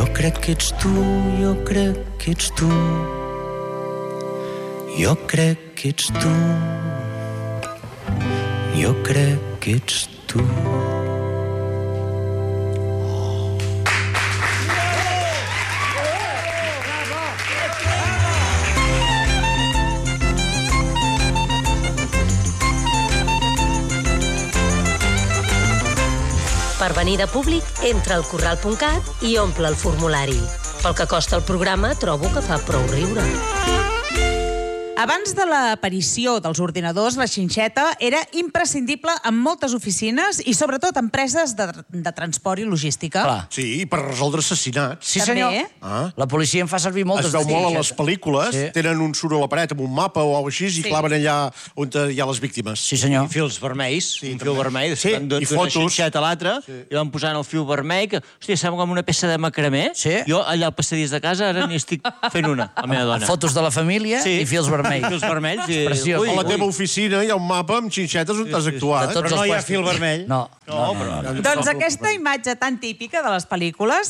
Jo crec que ets tu, jo crec que ets tu. Jo crec que ets tu. Jo crec que ets tu. Per venir de públic, entra al corral.cat i omple el formulari. Pel que costa el programa, trobo que fa prou riure. Abans de l'aparició dels ordinadors, la xinxeta era imprescindible en moltes oficines i sobretot empreses de transport i logística. Clar. Sí, i per resoldre assassinats. Sí, També. senyor. Ah. La policia en fa servir moltes. Es veu molt a les pel·lícules, Sí. tenen un suro a la paret amb un mapa o alguna cosa així i Sí. claven allà on hi ha les víctimes. Sí, senyor. I fils vermells, un fil vermell, Sí, van i d'una fotos. xinxeta a l'altra, i van posant el fil vermell, que, hòstia, sembla com una peça de macramé. Sí. Jo, allà al passadís de casa, ara n'hi estic fent una, la meva dona. Fotos de la família i fils vermells. Fils vermells. I... Preciós. A la teva oficina hi ha un mapa amb xinxetes on t'has actuat. De tots Però no els hi ha plàstics. fil vermell. No, no. Doncs aquesta imatge tan típica de les pel·lícules,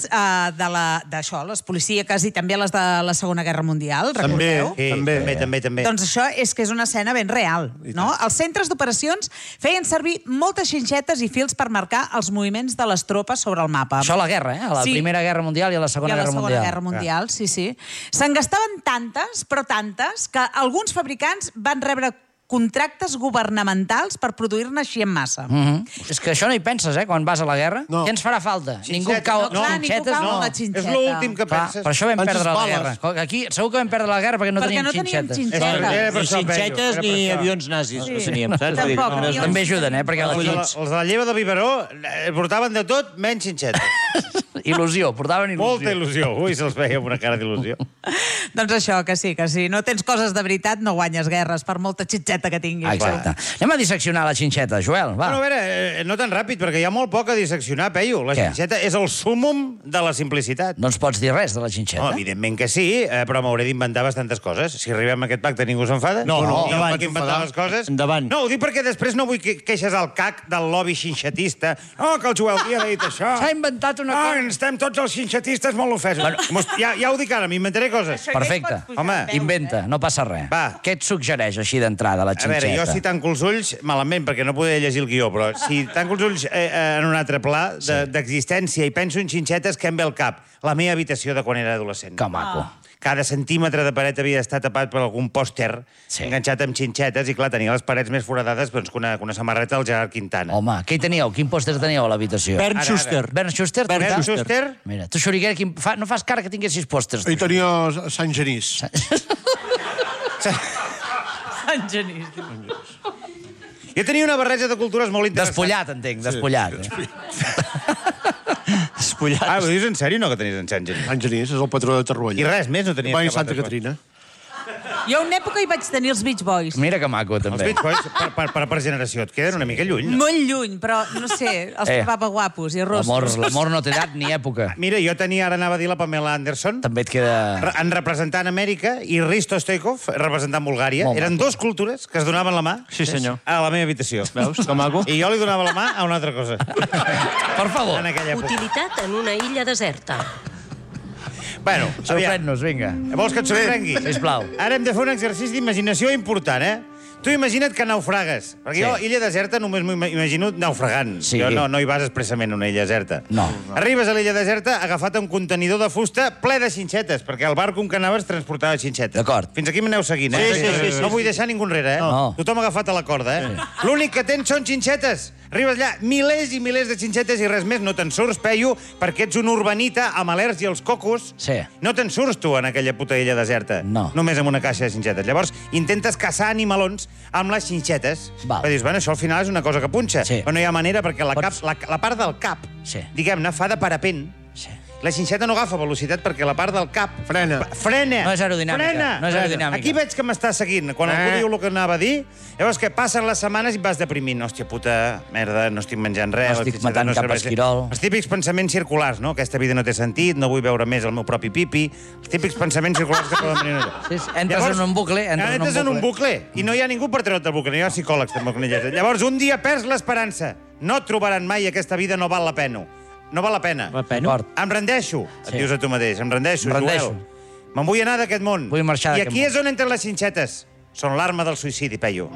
d'això, les policíaques i també les de la Segona Guerra Mundial, També, recordeu? també. Doncs això és que és una escena ben real, no? Els centres d'operacions feien servir moltes xinxetes i fils per marcar els moviments de les tropes sobre el mapa. Això a la guerra, a la Sí. Primera Guerra Mundial i a la Segona I a la Guerra Segona Mundial. Guerra Mundial, sí, sí. Se'n gastaven tantes, però tantes, que alguns fabricants van rebre contractes governamentals per produir-ne així en massa. És que això no hi penses, quan vas a la guerra. No. Què ens farà falta? Ningú Xinxeta, cau no, amb clar, ningú xinxetes, cau no. amb la xinxeta. És l'últim que Clar, penses. per això vam Penses perdre la bales. guerra. Aquí segur que vam perdre la guerra perquè no Perquè teníem no teníem xinxetes. xinxetes. Era per Ni això, xinxetes Peyu, ni era per això. avions nazis, Sí. no teníem, saps? Tampoc, Vull dir, ni També ajuden, perquè Els de la lleva de biberó portaven de tot menys xinxeta. il·lusió, portaven il·lusió. Molta il·lusió. Ui, se'ls veia amb una cara d'il·lusió. Doncs això, que sí, que si no tens coses de veritat no guanyes guerres, per molta xinxeta que tinguis. Exacte. Anem a disseccionar la xinxeta, Joel, va. Bueno, a veure, no tan ràpid, perquè hi ha molt poc a disseccionar, Peyu. La Què? xinxeta és el súmum de la simplicitat. No ens pots dir res de la No, xinxeta? evidentment que sí, però m'hauré d'inventar bastantes coses. Si arribem a aquest pacte ningú s'enfada. No, jo endavant, em vaig inventar les coses. Endavant. No, ho dic perquè després no vull queixes al CAC del lobby xinxetista. No, que el Joel Díaz ha dit això. S'ha inventat una Ah, cosa. estem tots els xinxetistes molt ofesos. Ja ho dic ara, m'inventaré coses. Perfecte. Home, Inventa, no passa res. Va. Què et suggereix així d'entrada, la A xinxeta? veure, jo si tanco els ulls, malament, perquè no poder llegir el guió, però si tanco els ulls en un altre pla d'existència i penso en xinxetes, que em ve al cap? La meva habitació de quan era adolescent. Que maco. Cada centímetre de paret havia d'estar tapat per algun pòster enganxat amb xinxetes i, clar, tenia les parets més foradades doncs, que una samarreta del Gerard Quintana. Home, què hi teníeu? Quin pòster teníeu a l'habitació? Bernd Ara. Schuster. Bernd Schuster? Bernd Schuster? Mira, tu, Xuriguer, no fas cara que tinguessis pòsters. Ell tenia Sant Genís. Sant Genís. Jo tenia una barreja de cultures molt interessant. Despullat, entenc, despullat. Despullat. Ah, ho dius en sèrio, no, que tenies en Sant Genís? Sant Genís és el patró de Tarruella. I res més, no tenies Va a cap Santa altra cosa. Caterina. Jo una època hi vaig tenir els Beach Boys. Mira que maco, Els també. Beach Boys, per generació, et queden una mica lluny. No? Molt lluny, però no sé, els trobava guapos i rossos. L'amor no té edat ni època. Mira, jo tenia, ara anava a dir la Pamela Anderson, També et queda... en representant Amèrica, i Risto Stoikov, representant Bulgària. Molt Eren maco. dues cultures que es donaven la mà Sí, senyor. a la meva habitació. Veus, que maco? I jo li donava la mà a una altra cosa. Per favor, En aquella època. Utilitat en una illa deserta. Bueno, aviam. sorprèn-nos, vinga. Vols que et sorprengui? Sisplau. Ara hem de fer un exercici d'imaginació important, Tu imagina't que naufragues. Perquè jo, illa deserta, només m'imagino naufragant. Sí. Jo no hi vas expressament a una illa deserta. No. Arribes a l'illa deserta agafat un contenidor de fusta ple de xinxetes, perquè el barco en què anaves transportava xinxetes. D'acord. Fins aquí m'aneu seguint, Sí. No vull deixar ningú enrere, No. Tothom agafat a la corda, L'únic que tens són xinxetes. Arribes allà, milers i milers de xinxetes i res més. No te'n surts, Peyu, perquè ets un urbanita amb al·lèrgia i els cocos. Sí. No te'n surts tu en aquella puta illa deserta. No. Només amb una caixa de xinxetes. Llavors, intentes caçar animalons amb les xinxetes. Val. Però dius, bueno, això al final és una cosa que punxa. Sí. Però no hi ha manera perquè Pots- la part del cap, Sí. diguem-ne, fa de parapent. Sí. La xinxeta no agafa velocitat perquè la part del cap... Frena. Frena. No és aerodinàmica, Frena. no és aerodinàmica. Aquí veig que m'està seguint. Quan algú diu el que anava a dir, llavors que passen les setmanes i et vas deprimint. Hòstia puta, merda, no estic menjant res. No la estic xinxeta matant cap serveix. esquirol. Els típics pensaments circulars, no? Aquesta vida no té sentit, no vull veure més el meu propi pipi. Els típics pensaments circulars que poden venir allò. Sí, entres en un bucle, entres en un bucle. I no hi ha ningú per treure't del bucle. No hi ha psicòlegs, tampoc. Llavors, un dia perds l'esperança. No et trobaran mai, aquesta vida no val la pena. no val la pena. D'acord. Em rendeixo, et Sí. dius a tu mateix. Em rendeixo, Em rendeixo. Joel. Me'n vull anar d'aquest món. Vull marxar I d'aquest aquí món. és on entren les xinxetes. Són l'arma del suïcidi, Peyu.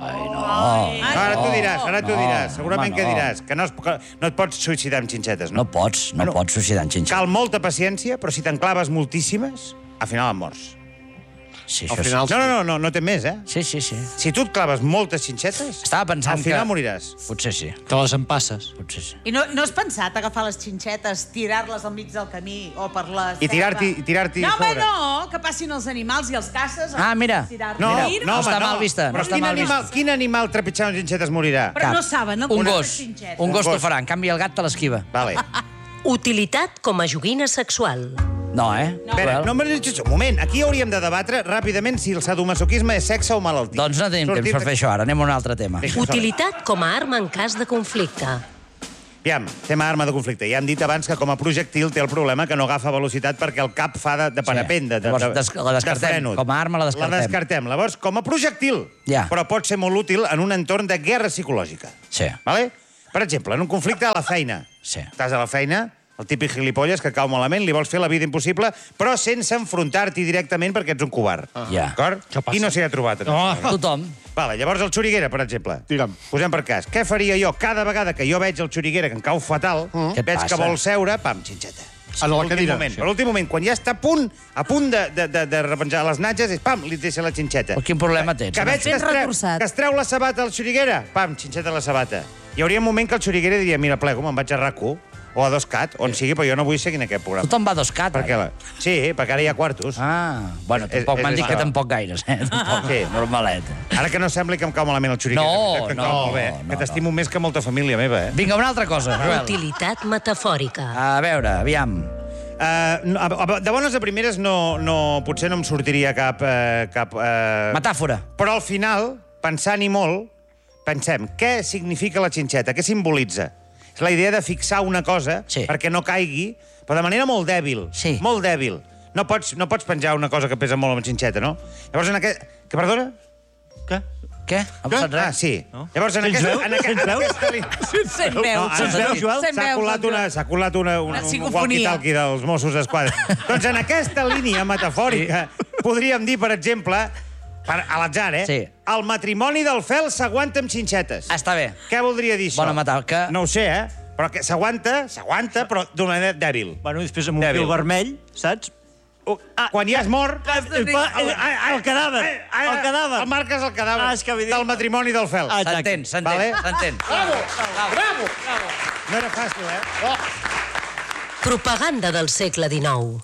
Ara tu diràs, segurament que diràs, que no et pots suïcidar amb xinxetes, no? No pots suïcidar en xinxet. Cal molta paciència, però si te'n claves moltíssimes, al final et mors. Sí, Al això final... No té més, eh? sí. Si tu et claves moltes xinxetes, Estava pensant al final que... moriràs. Potser sí. Te les empasses. Potser sí. I no has pensat agafar les xinxetes, tirar-les al mig del camí o per la I tirar-t'hi No, home, sobre. no, que passin els animals i els caces. Ah, mira. No, Mira. no està mal vista, no Però està mal vista. quin animal trepitjant xinxetes morirà? Però no saben el Un que gos. és xinxeta. Un gos Un t'ho gos. farà. En canvi, el gat te l'esquiva. Vale. Utilitat com a joguina sexual. No, eh? A veure, no un moment, aquí hauríem de debatre ràpidament si el sadomasoquisme és sexe o malaltia. Doncs no tenim temps per fer això ara. Anem a un altre tema. Utilitat com a arma en cas de conflicte. Aviam, tema arma de conflicte. Ja hem dit abans que com a projectil té el problema que no agafa velocitat perquè el cap fa de parapent, de Llavors, la descartem. de frenut. Com a arma la descartem. La descartem. Llavors, com a projectil, Ja. però pot ser molt útil en un entorn de guerra psicològica. Sí. Vale? Per exemple, en un conflicte a la feina. Sí. Estàs a la feina, el típic gilipolles que cau malament, li vols fer la vida impossible, però sense enfrontar-t'hi directament perquè ets un covard. Ja. D'acord? Qui no s'hi ha trobat? Tothom. Vale, llavors el xuriguera, per exemple. Digue'm. Posem per cas. Què faria jo cada vegada que jo veig el xuriguera que em cau fatal, Què et veig passa? que vol seure, pam, xinxeta. En la L'últim cadira. moment. A l'últim moment, quan ja està a punt de repenjar les natges, és pam, li deixa la xinxeta. Però quin problema tens? Que veig Ben retorçat. que es treu la sabata al xuriguera, pam, xinxeta a la sabata. Hi hauria un moment que el xuriguera diria, mira, plego, me'n vaig a RAC1 o a 2CAT, on sigui, però jo no vull seguir en aquest programa. Tothom va a 2CAT. Perquè sí, perquè ara hi ha quartos. Ah, bueno, tampoc És m'han dit que això. tampoc gaires, eh? Tampoc, Sí. normalet. Ara que no sembli que em cau malament el xuriguera. No, que em no, cau molt bé, no, que t'estimo més que molta família meva, eh? Vinga, una altra cosa, Joel. Utilitat metafòrica. A veure, aviam. De bones a primeres potser no em sortiria cap... Metàfora. Però al final, pensant-hi molt, pensem, què significa la xinxeta? Què simbolitza? És la idea de fixar una cosa Sí. perquè no caigui, però de manera molt dèbil. Sí. Molt dèbil. No pots penjar una cosa que pesa molt amb xinxeta, no? Llavors, Que perdona? Què? No passa Ah, res. sí. Llavors, en aquesta línia... Sent veus. Se'ns veu, Joel? S'ha colat un psicofonia. walkie-talkie dels Mossos d'Esquadra. Doncs en aquesta línia metafòrica podríem dir, per exemple, a l'atzar, Sí. el matrimoni del fel s'aguanta amb xinxetes. Està bé. Què voldria dir això? Bona metàfora, que- No ho sé, però que s'aguanta, però d'una manera dèbil. Bueno, després amb un Dèbil. fil vermell, saps? Quan ja és mort... El cadàver. El cadàver. El marques el cadàver Ah, és que vull dir- del matrimoni del fel. Ah, S'entén, Vale. s'entén. No era fàcil, eh? Propaganda del segle XIX.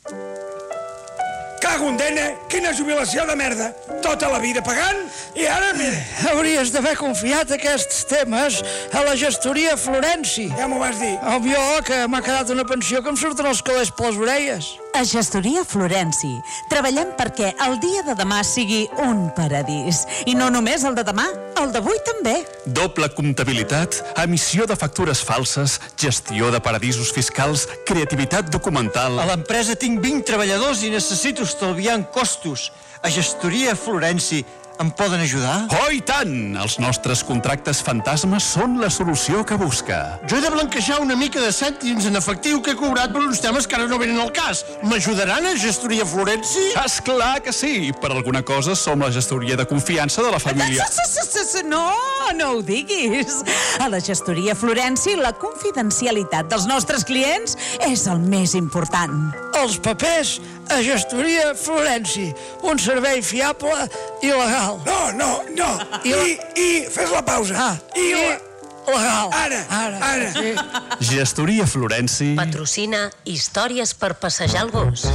Cago en dena, quina jubilació de merda. Tota la vida pagant i ara, mira. Hauries d'haver confiat aquests temes a la gestoria Florenci. Ja m'ho vas dir. Home, jo, que m'ha quedat una pensió que em surten els calés per les orelles. A Gestoria Florenci treballem perquè el dia de demà sigui un paradís. I no només el de demà, el d'avui també. Doble comptabilitat, emissió de factures falses, gestió de paradisos fiscals, creativitat documental... A l'empresa tinc 20 treballadors i necessito estalviar en costos. A Gestoria Florenci em poden ajudar? Oh, i tant! Els nostres contractes fantasmes són la solució que busca. Jo he de blanquejar una mica de cèntims en efectiu que he cobrat per uns temes que ara no venen al cas. M'ajudaran a Gestoria Florenci? Esclar que sí! Per alguna cosa som la gestoria de confiança de la família. No ho diguis. A la Gestoria Florenci la confidencialitat dels nostres clients és el més important. Els papers a Gestoria Florenci. Un servei fiable i legal. No. I fes la pausa. Legal. Ara. Sí. Gestoria Florenci... Patrocina Històries per passejar el gos.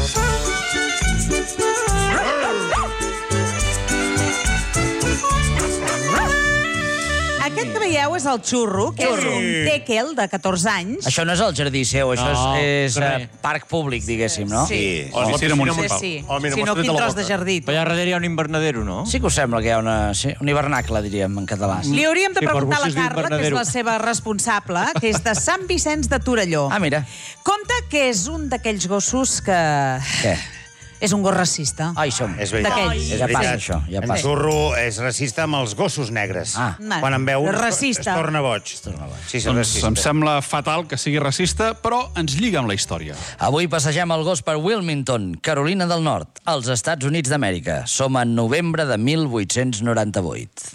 Aquest que veieu és el Xurro, que és un tekel de 14 anys. Això no és el jardí seu, això No, és res. parc públic, diguéssim, no? Sí. O la piscina Sí, municipal. sí. Oh, mira, Si m'ho no, has tret quin de la tros de boca. jardí. Però allà darrere hi ha un invernadero, no? Sí que us sembla que hi ha un hivernacle, diríem, en català. Li hauríem de Sí, per preguntar a la vostès diu Carla, que és invernadero. la seva responsable, que és de Sant Vicenç de Torelló. Ah, mira. Compte que és un d'aquells gossos que... Què? És un gos racista. Ai, som. És veritat. D'aquells. És Ja veritat. passa, això, ja passa. En Zurro és racista amb els gossos negres. Quan en veu un Racista. es torna boig. Sí, és racista. Em sembla fatal que sigui racista, però ens lliga amb la història. Avui passegem el gos per Wilmington, Carolina del Nord, als Estats Units d'Amèrica. Som en novembre de 1898.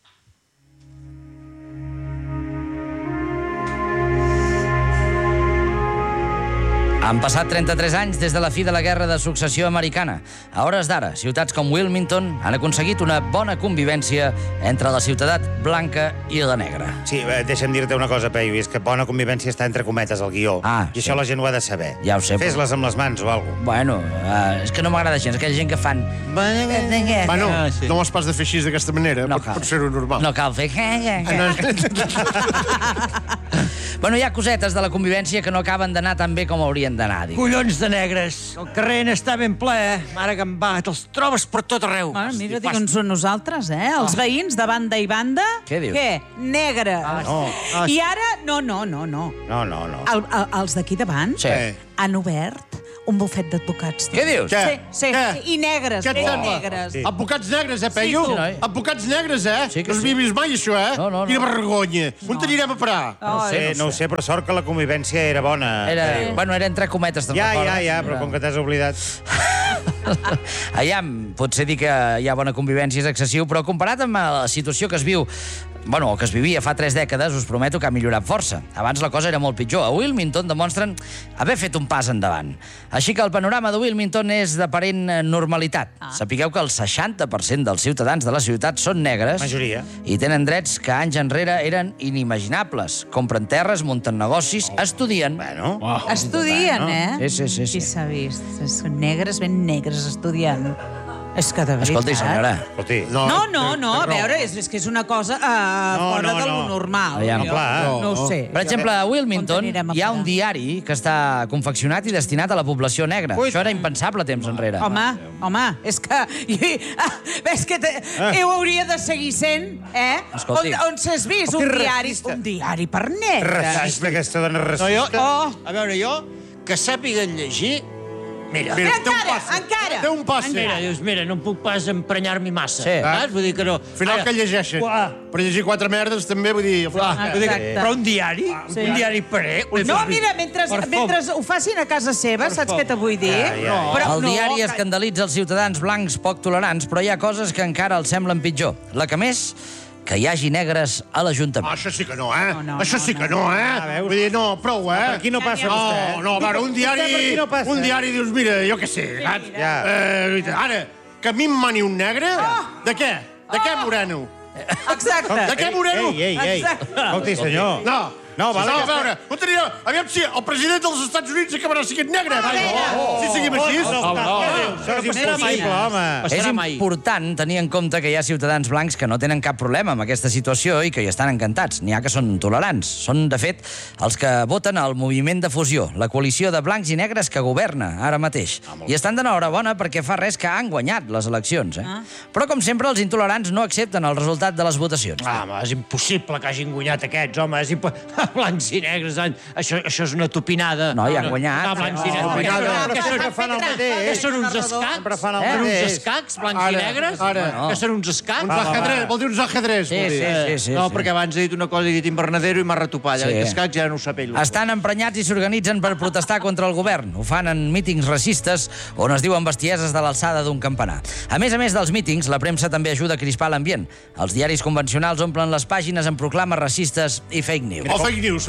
Han passat 33 anys des de la fi de la Guerra de Successió Americana. A hores d'ara, ciutats com Wilmington han aconseguit una bona convivència entre la ciutadania blanca i la negra. Sí, deixa'm dir-te una cosa, Peyu, és que bona convivència està entre cometes al guió. I això la gent ho ha de saber. Ja ho sé. Fes-les amb les mans o alguna cosa. Bueno, és que no m'agrada gens, aquella gent que fan... Bueno, no ho has pas de fer així d'aquesta manera, No pot cal. ser-ho normal. No cal fer... Bueno, hi ha cosetes de la convivència que no acaben d'anar tan bé com haurien d'anar, dic. Collons de negres. El carrer n'està ben ple, Mare que em va, te'ls trobes per tot arreu. Bueno, mira, dic on són nosaltres, Els veïns de banda i banda... Què dius? Què? Negres. no. I ara... No. No. Els d'aquí davant Sí. han obert un bufet d'advocats. Què dius? Sí. I negres, Què et ben sembla? negres. Sí. Advocats negres, Peyu? Sí, noi. Advocats negres, Sí que no has sí. vist mai, això, No. Quina vergonya. On t'anirem a parar? No ho sé, però sort que la convivència era bona. Era entre cometes. te'n recordes? Ja, però com que t'has oblidat... Aviam, potser dir que hi ha bona convivència és excessiu, però comparat amb la situació que es viu, o que es vivia fa 3 dècades, us prometo que ha millorat força. Abans la cosa era molt pitjor. A Wilmington demostren haver fet un pas endavant. Així que el panorama de Wilmington és d'aparent normalitat. Sapigueu que el 60% dels ciutadans de la ciutat són negres. Majoria. I tenen drets que anys enrere eren inimaginables. Compren terres, munten negocis, estudien. Estudien, Sí. Qui s'ha vist? Són negres, ben negres, estudiant. És que de veritat... Escolti, senyora. Escolti, No, a veure, és que és una cosa fora de lo normal. Ja, no, clar. No ho sé. Per exemple, a Wilmington On anirem a hi ha parar? un diari que està confeccionat i destinat a la població negra. Això era impensable temps enrere. Home, és que ho hauria de seguir sent, Escolti. On s'has vist un diari per negres. racista, aquesta dona No, racista. a veure, jo, que sàpiguen llegir... Mira, Encara! Té un passe. Mira, no em puc pas emprenyar-m'hi massa. Sí. Saps? Vull dir que no... Al final que llegeixen. Per llegir 4 merdes, també, vull dir... però un diari? Sí. Un diari parer? No, mira, mentre ho facin a casa seva, saps què te vull dir? El diari escandalitza els ciutadans blancs poc tolerants, però hi ha coses que encara els semblen pitjor. La que més, que hi hagi negres a l'Ajuntament. Això sí que no, Això sí que no, Vull dir, no, prou, Per aquí no passa vostè. No, a veure, un diari dius, mira, jo què sé, saps? Ara, que a mi em mani un negre, de què? De què, moreno? Exacte. De què, moreno? Ei. Escolti, senyor. No, a veure, aviam si el president dels Estats Units acabarà sent negre. Si seguim així. Això és impossible, home. És important tenir en compte que hi ha ciutadans blancs que no tenen cap problema amb aquesta situació i que hi estan encantats. N'hi ha que són tolerants. Són, de fet, els que voten al moviment de fusió, la coalició de blancs i negres que governa ara mateix. I estan d'enhorabona perquè fa res que han guanyat les eleccions. Però, com sempre, els intolerants no accepten el resultat de les votacions. Home, és impossible que hagin guanyat aquests, home. Blancs i negres, això és una topinada. No, hi han guanyat. Blancs i negres. Que són uns escacs? Són uns escacs, blancs i negres? Que són uns escacs? Vol dir uns ajedrez. Sí. No, perquè abans he dit una cosa, he dit invernadero i m'ha retopat. Sí. Escacs ja no ho sap ell. Estan emprenyats i s'organitzen per protestar contra el govern. Ho fan en mítings racistes on es diuen bestieses de l'alçada d'un campanar. A més dels mítings, la premsa també ajuda a crispar l'ambient. Els diaris convencionals omplen les pàgines amb proclames racistes i fake news.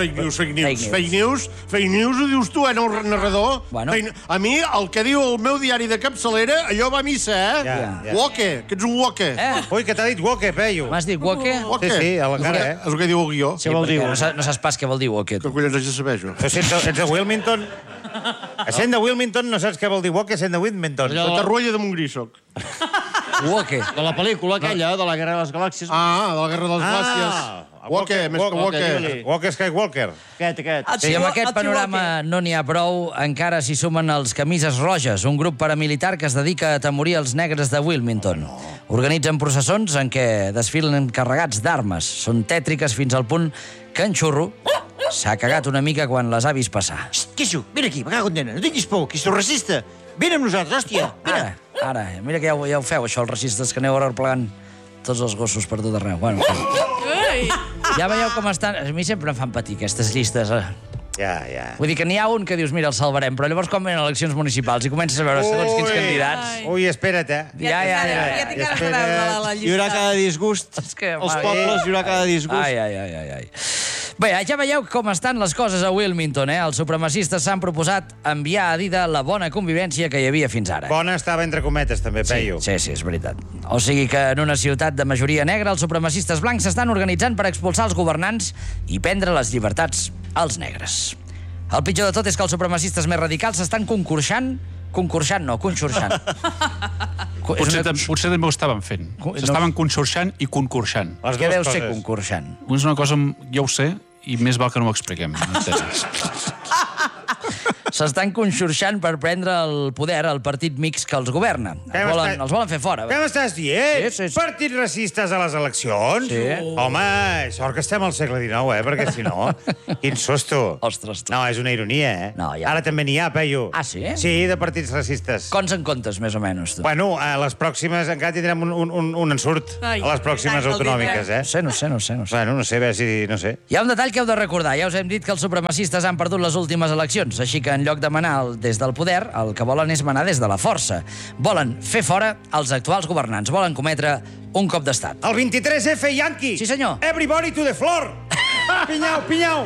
Fake news ho dius tu, narrador? A mi, el que diu el meu diari de capçalera, allò va a missa, Woke, que ets un woke. Ui, que t'ha dit woke, Peyu. M'has dit woke? Sí, a la cara, És el que diu el guió. Què vol dir? No saps pas què vol dir woke. Que collons haig de saber, jo? Ets de Wilmington? Sent de Wilmington no saps què vol dir woke, sent de Wilmington. De Tarruella de Montgrí, soc. Woke. De la pel·lícula aquella, de la Guerra de les Galàxies. De la Guerra de les Galàxies. Walker, Mr. Walker. Walker Skywalker. Aquest. Si amb aquest panorama no n'hi ha prou, encara s'hi sumen els Camises Roges, un grup paramilitar que es dedica a atemorir els negres de Wilmington. Organitzen processons en què desfilen carregats d'armes. Són tètriques fins al punt que en Xurro s'ha cagat una mica quan les ha vist passar. Quixo, vine aquí, me cago en nena, no tinguis por, que sou racista. Vine amb nosaltres, hòstia, vine. Ara, mira que ja ho feu, això, els racistes, que aneu arreplegant tots els gossos per tot arreu. Bueno, ja veieu com estan... A mi sempre em fan patir aquestes llistes. Ja. Vull dir que n'hi ha un que dius, mira, el salvarem, però llavors quan venen eleccions municipals i comences a veure segons quins candidats... Ui, espera't, Ja tinc ganes de veure la llista. Hi haurà cada disgust. Els pobles hi haurà cada disgust. Ai. Bé, ja veieu com estan les coses a Wilmington, eh? Els supremacistes s'han proposat enviar a Dida la bona convivència que hi havia fins ara. Bona estava entre cometes, també, Peyu. Sí, és veritat. O sigui que en una ciutat de majoria negra, els supremacistes blancs s'estan organitzant per expulsar els governants i prendre les llibertats als negres. El pitjor de tot és que els supremacistes més radicals s'estan conxorxant. Potser també ho estaven fent. S'estaven conxorxant i concurxant. Què deu ser concursant? És una cosa, jo ho sé, i més val que no ho expliquem. S'estan conxorxant per prendre el poder al partit mix que els governa. Els volen fer fora. Què m'estàs dient? Sí. Partits racistes a les eleccions? Sí. Home, sort que estem al segle XIX, perquè si no... Quin susto. Ostres, tu. No, és una ironia, eh? No, ja. Ara també n'hi ha, Peyu. Ah, sí? Sí, de partits racistes. Quants en comptes, més o menys, tu? Bueno, a les pròximes encara tindrem un ensurt. A les pròximes autonòmiques, eh? No sé. Bueno, no sé, a veure si... no sé. Hi ha un detall que heu de recordar. Ja us hem dit que els supremacistes han perdut les últimes eleccions, així que en lloc de manar des del poder, el que volen és manar des de la força. Volen fer fora els actuals governants. Volen cometre un cop d'estat. El 23F Yankee! Sí, senyor. Everybody to the floor! Pinyau!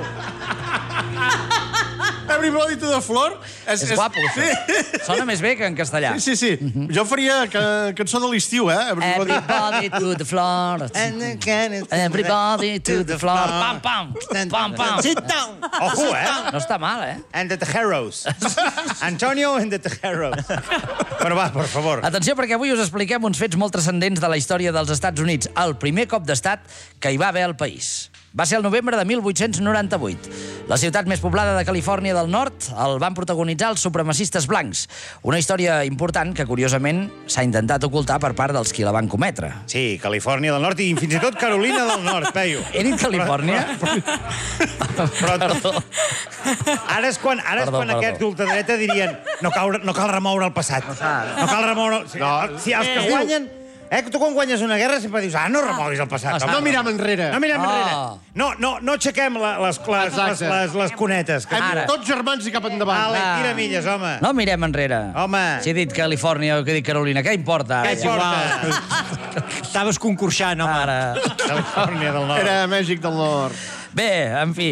Everybody to the floor. És guapo, això. Sona més bé que en castellà. Sí. Jo faria cançó de l'estiu, eh? Everybody to the floor. Everybody to the floor. Pam. Sit down. Ojo, eh? No està mal, eh? And the Tejeros. Antonio and the Tejeros. Bueno, va, per favor. Atenció, perquè avui us expliquem uns fets molt transcendents de la història dels Estats Units. El primer cop d'estat que hi va haver al país. Va ser el novembre de 1898. La ciutat més poblada de Califòrnia del Nord el van protagonitzar els supremacistes blancs. Una història important que, curiosament, s'ha intentat ocultar per part dels qui la van cometre. Sí, Califòrnia del Nord i fins i tot Carolina del Nord, Peyu. He dit Califòrnia? Perdó. Ara és quan aquests d'ultradreta dirien no cal remoure el passat. No cal remoure... Si els que guanyen... Tu quan guanyes una guerra sempre dius no remoguis el passat. No miram enrere. No aixequem les cunetes. Tots germans i cap endavant. Tira milles, home. No mirem enrere. Home. Si he dit Califòrnia o que he dit Carolina, què importa? Què importa? Estaves concursant, home. Ara. Califòrnia del Nord. Era Mèxic del Nord. Bé, en fi...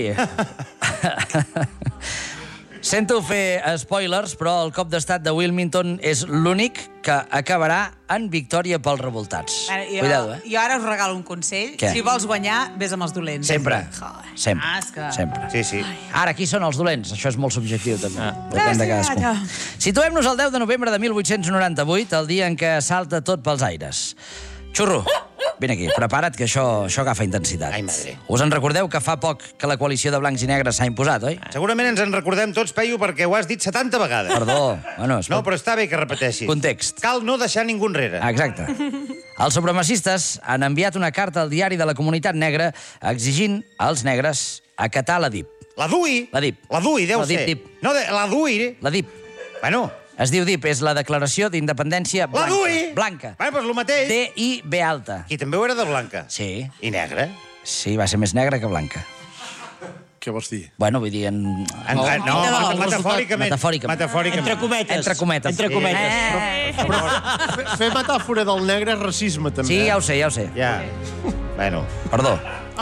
Sento fer spoilers, però el cop d'estat de Wilmington és l'únic que acabarà en victòria pels revoltats. Cuidado, Jo ara us regalo un consell. Què? Si vols guanyar, vés amb els dolents. Sempre. Sempre. Sempre. Sí. Ara, qui són els dolents? Això és molt subjectiu, també. Depèn de cadascú. Situem-nos el 10 de novembre de 1898, el dia en què salta tot pels aires. Xurro, vine aquí, prepara't, que això agafa intensitat. Ai, madre. Us en recordeu que fa poc que la coalició de blancs i negres s'ha imposat, oi? Segurament ens en recordem tots, Peyu, perquè ho has dit 70 vegades. Perdó. Bueno, No, però està bé que repeteixis. Context. Cal no deixar ningú enrere. Exacte. Els supremacistes han enviat una carta al diari de la comunitat negra exigint als negres acatar la DIP. La DUI? La DIP. La DUI, deu ser. DIP. No, la DUI. La DIP. Bueno... Es diu DIP, és la Declaració d'Independència Blanca. La DUI! Blanca. Bueno, doncs el mateix. D-I-B alta. Qui també ho era de blanca. Sí. I negra. Sí, va ser més negra que blanca. Què vols dir? Bueno, vull dir... Metafòricament. Entre cometes. Entre cometes. Fer metàfora del negre és racisme, també. Sí, ja ho sé. Ja. Bueno. Perdó.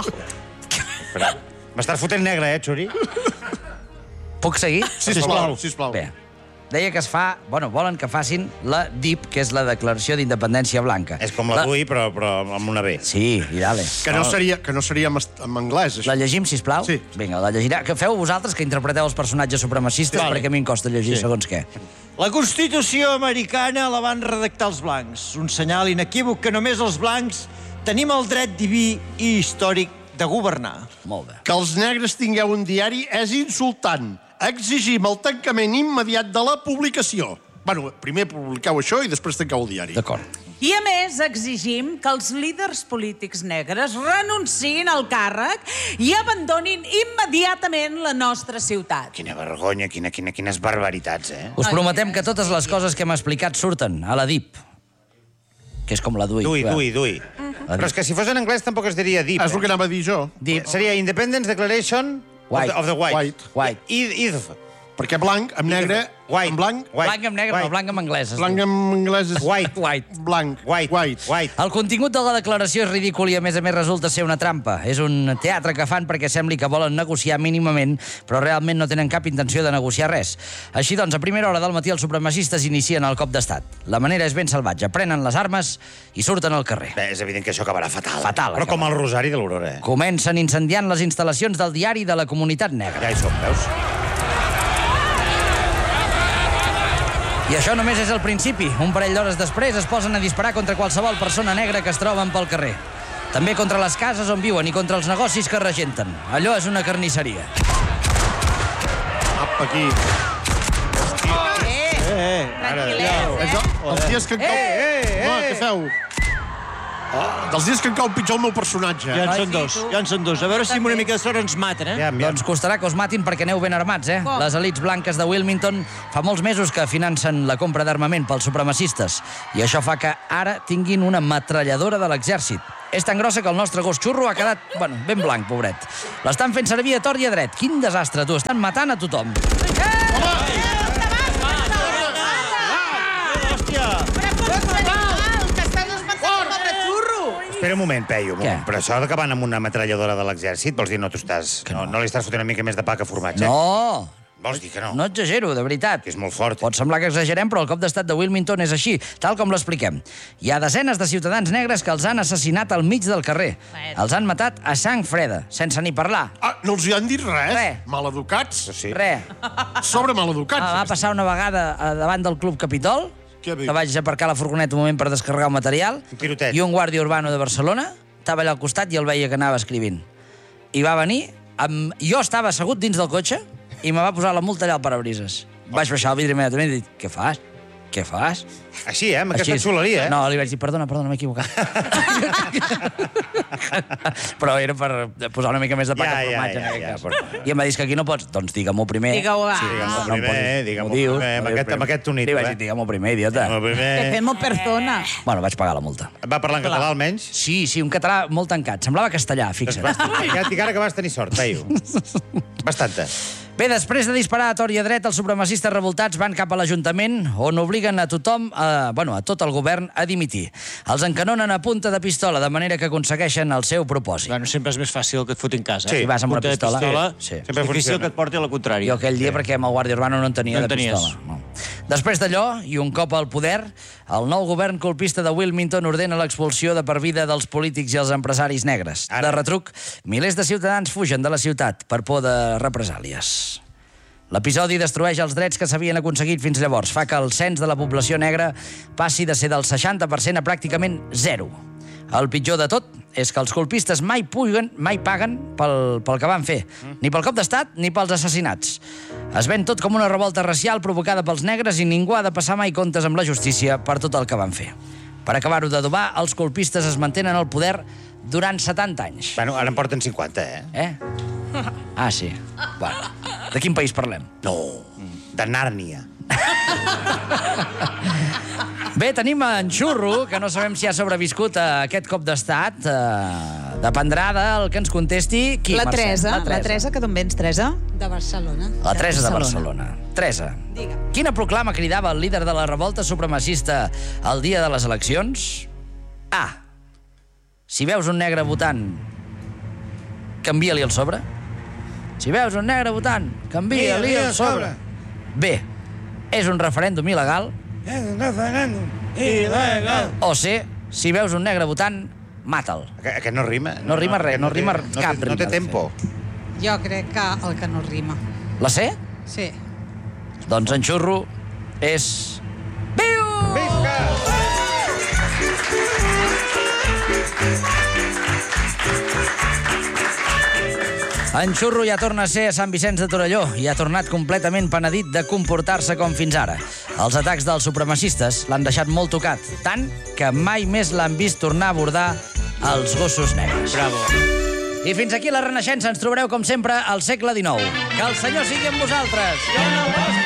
M'estàs fotent negre, Xuri? Puc seguir? Sisplau. Bé. Deia que es fa... Bueno, volen que facin la DIP, que és la Declaració d'Independència Blanca. És com la DUI, però amb una B. Sí, i dale. Que no seria en anglès, això. La llegim, sisplau? Sí. Vinga, la llegirà. Que feu vosaltres, que interpreteu els personatges supremacistes, perquè a mi em costa llegir segons què. La Constitució americana la van redactar els blancs. Un senyal inequívoc que només els blancs tenim el dret diví i històric de governar. Molt bé. Que els negres tingueu un diari és insultant. Exigim el tancament immediat de la publicació. Bueno, primer publiqueu això i després tanqueu el diari. D'acord. I a més exigim que els líders polítics negres renunciïn al càrrec i abandonin immediatament la nostra ciutat. Quina vergonya, quines barbaritats, eh? Us prometem que totes les coses que hem explicat surten a la DIP, que és com la DUI. DUI. Però és que si fos en anglès tampoc es diria DIP. És el que anava a dir jo. Seria Independence Declaration of the White. White. Perquè blanc, amb negre, en blanc... Blanc amb negre, no, blanc amb anglès. Blanc amb anglès és... White. Blanc. White. El contingut de la declaració és ridícul i, a més resulta ser una trampa. És un teatre que fan perquè sembli que volen negociar mínimament, però realment no tenen cap intenció de negociar res. Així doncs, a primera hora del matí els supremacistes inicien el cop d'estat. La manera és ben salvatge. Prenen les armes i surten al carrer. Bé, és evident que això acabarà fatal. Però com el Rosari de l'Aurora, eh? Comencen incendiant les instal·lacions del diari de la comunitat negra. Ja hi som, veus? I això només és el principi. Un parell d'hores després es posen a disparar contra qualsevol persona negra que es troben pel carrer. També contra les cases on viuen i contra els negocis que regenten. Allò és una carnisseria. Apa, aquí. Els dies que cau... Què feu? Dels dies que cau pitjor el meu personatge. Ja en són dos. A veure si amb una mica de sort ens maten, eh? Doncs costarà que us matin perquè aneu ben armats, eh? Les elits blanques de Wilmington fa molts mesos que financen la compra d'armament pels supremacistes i això fa que ara tinguin una metralladora de l'exèrcit. És tan grossa que el nostre gos xurro ha quedat, ben blanc, pobret. L'estan fent servir a tort i a dret. Quin desastre, tu. Estan matant a tothom. Espera un moment, Peyu. Però això que van amb una metralladora de l'exèrcit, vols dir no li estàs fotent una mica més de pa que formatge? No. Vols dir que no? No exagero, de veritat. Que és molt fort. Pot semblar que exagerem, però el cop d'estat de Wilmington és així, tal com l'expliquem. Hi ha desenes de ciutadans negres que els han assassinat al mig del carrer. Els han matat a sang freda, sense ni parlar. No els hi han dit res? Maleducats? Res. Sobre maleducats. Va passar una vegada davant del Club Capitol, que vaig aparcar la furgoneta un moment per descarregar el material, i un guàrdia urbano de Barcelona estava allà al costat i el veia que anava escrivint. I va venir, jo estava assegut dins del cotxe i me va posar la multa allà al parabrises. Vaig baixar el vidre immediatament i dic, què fas? Què fas? Així, amb aquesta xuleria, eh? No, li vaig dir, perdona, m'he equivocat. Però era per posar una mica més de pa que formatge. I em va dir que aquí no pots. Doncs digue-m'ho primer. Digue-ho, va. Digue-m'ho primer, amb aquest tonit. Li vaig dir, digue-m'ho primer, idiota. Que fem persona. Bueno, vaig pagar la multa. Va parlar en català, almenys? Sí, un català molt tancat. Semblava castellà, fixa't. Ja et dic ara que vas tenir sort, Peyu. Bastanta. Bé, després de disparar a tort i a dret, els supremacistes revoltats van cap a l'Ajuntament, on obliguen a tothom, a tot el govern, a dimitir. Els encanonen a punta de pistola, de manera que aconsegueixen el seu propòsit. Bueno, sempre és més fàcil que et fotin casa. Si vas amb una pistola. És difícil que et porti a la contrària. Jo aquell dia, perquè amb el guàrdia urbano no en tenia de pistola. Després d'allò, i un cop al poder, el nou govern colpista de Wilmington ordena l'expulsió de per vida dels polítics i els empresaris negres. De retruc, milers de ciutadans fugen de la ciutat per por de represàlies. L'episodi destrueix els drets que s'havien aconseguit fins llavors. Fa que el cens de la població negra passi de ser del 60% a pràcticament 0. El pitjor de tot és que els colpistes mai paguen pel que van fer. Ni pel cop d'estat ni pels assassinats. Es ven tot com una revolta racial provocada pels negres i ningú ha de passar mai comptes amb la justícia per tot el que van fer. Per acabar-ho d'adobar, els colpistes es mantenen al poder durant 70 anys. Bueno, ara en porten 50, eh? Ah, sí. Bueno, de quin país parlem? No, de Nàrnia. Bé, tenim en Xurro, que no sabem si ha sobreviscut a aquest cop d'estat. Dependrà del que ens contesti qui, La Mercè? Teresa, que d'on vens, Teresa? De Barcelona. La Teresa de Barcelona. Teresa, quina proclama cridava el líder de la revolta supremacista el dia de les eleccions? A. Si veus un negre votant, canvia-li el sobre. Si veus un negre votant, canvia-li el sobre. B. És un referèndum il·legal. És un referèndum il·legal. O C. Si veus un negre votant, mata'l. Aquest no rima. No rima res, no rima cap rima. No té tempo. Jo crec que el que no rima. La C? Sí. Doncs en Xurro és... Viu! Visca! En Xurro ja torna a ser a Sant Vicenç de Torelló i ha tornat completament penedit de comportar-se com fins ara. Els atacs dels supremacistes l'han deixat molt tocat, tant que mai més l'han vist tornar a abordar els gossos negres. Bravo. I fins aquí la Renaixença. Ens trobareu, com sempre, al segle XIX. Que el Senyor sigui amb vosaltres.